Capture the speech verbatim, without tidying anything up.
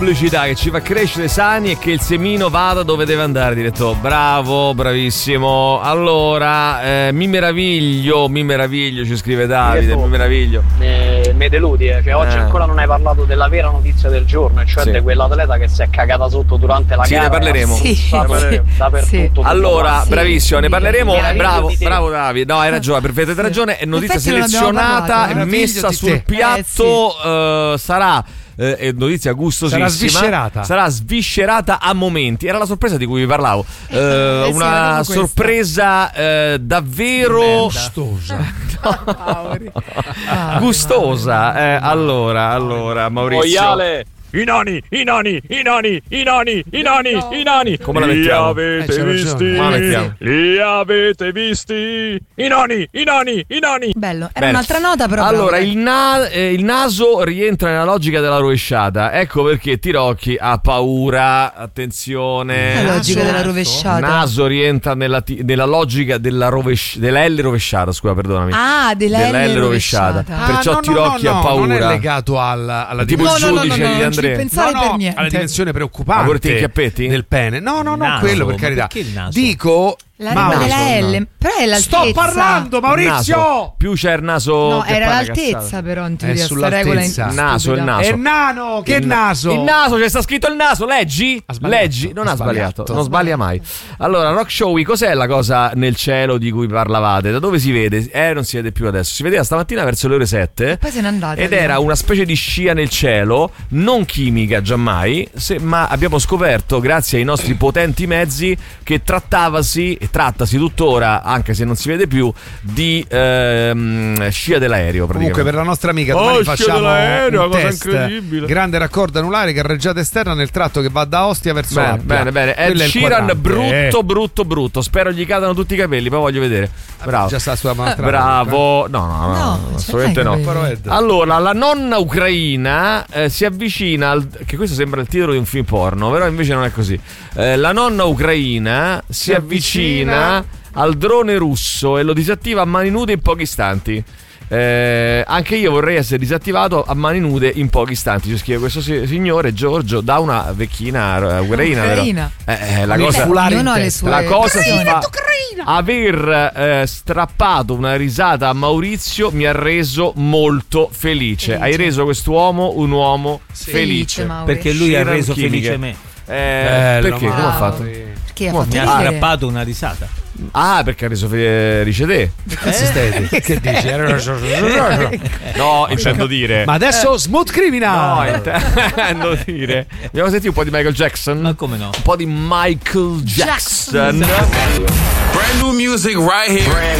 pubblicità che ci fa crescere sani e che il semino vada dove deve andare, diretto. Bravo, bravissimo. Allora, eh, mi meraviglio, mi meraviglio, ci scrive Davide, mi meraviglio. Me, me deludi, eh. Cioè, oggi Eh. ancora non hai parlato della vera notizia del giorno, cioè Sì. di quell'atleta che si è cagata sotto durante la Sì, gara. ne parleremo. Sì, Sì. ne parleremo dappertutto. Allora, Sì. bravissimo, ne parleremo. Meraviglio Bravo, di te. bravo Davide. No, hai ragione, perfettamente ragione. È notizia effetti non abbiamo selezionata parlato, e eh. messa Meraviglio di sul te. piatto. eh, sarà eh, è notizia gustosissima. Sarà sviscerata. Sarà sviscerata a momenti. Era la sorpresa di cui vi parlavo. Eh, sì, era una proprio questa. sorpresa eh, davvero gustosa. gustosa. Eh, allora, allora, Maurizio. Oiale. I nani, i nani, i nani, i nani, i nani, i nani. Come la Li mettiamo? avete Eh, c'ha ragione. visti? Come la mettiamo? Li avete visti? I nani, i nani, i nani. Bello, era Bene. un'altra nota però. Allora, bravo. il, na- eh, il naso rientra nella logica della rovesciata. Ecco perché Tirocchi ha paura. Attenzione. La logica della rovesciata. Naso rientra nella, ti- nella logica della, rovesci- della L rovesciata. Scusa, perdonami. Ah, della, della L L rovesciata. rovesciata. Perciò Ah, no, no, Tirocchi no, ha no, paura. non è legato alla, alla Tipo No, il no, no, giudice no, di no, non ci Andrea. pensare No, per no, niente. alla dimensione preoccupante Ma vorrete i chiappetti? del pene. No, no, no, Naso, quello per ma carità. perché il naso? Dico La Mauro, rima della L, però è l'altezza. sto parlando, Il Maurizio! naso. Più c'è il naso. No, che era fa una l'altezza cazzata. però in È teoria sta sull'altezza. regola in Il naso, il naso. È nano, che Il- naso? Il naso, c'è sta scritto il naso, leggi? Ha sbagliato, Leggi, non ha ha sbagliato, sbagliato. non sbaglia mai. Allora, Rock Showy, cos'è la cosa nel cielo di cui parlavate? Da dove si vede? Eh, non si vede più adesso. Si vedeva stamattina verso le ore sette. Poi se n'è andata. Ed via. era una specie di scia nel cielo, non chimica giammai, se- ma abbiamo scoperto, grazie ai nostri potenti mezzi, che trattavasi e trattasi tuttora, anche se non si vede più, di ehm, scia dell'aereo. Comunque per la nostra amica Oh, domani scia facciamo dell'aereo, un cosa test. incredibile. Grande raccordo anulare, carreggiata esterna nel tratto che va da Ostia verso Bene, l'Appia. bene, bene. Ed Quello è il Sheeran quadrante. brutto, Eh, brutto, brutto. Spero gli cadano tutti i capelli, poi voglio vedere. Bravo. Già sta sulla mano. Bravo. No, no, no, No, no, ce assolutamente l'hai no. quelli. Però è- Allora, la nonna ucraina eh, si avvicina al, che questo sembra il titolo di un film porno, però invece non è così. Eh, la nonna ucraina si, Si avvicina, avvicina al drone russo e lo disattiva a mani nude in pochi istanti. Eh, anche io vorrei essere disattivato a mani nude in pochi istanti. Ci scrive questo si- signore Giorgio da una vecchina eh, ucraina. vero? Ucraina. Eh, eh, la Con il cosa, foulard in ognuno ha le testa. sue la cosa si passioni. fa. Aver eh, strappato una risata a Maurizio mi ha reso molto felice. Felice. Hai reso quest'uomo un uomo felice. Felice, Mauro. Perché lui ha Sheeran reso chimiche. felice me. Eh, Bello, perché? Come ha Mauro. fatto? Perché ha Come fatto Mi ha ridere. strappato una risata. Ah, perché ha reso felice te? Cazzo stai? Che dici? No, intendo dire. Ma adesso Smooth No, Criminal. intendo dire. Abbiamo sentito un po' di Michael Jackson? Ma come no? Un po' di Michael Jackson. Jackson. Brand new music right here. Brand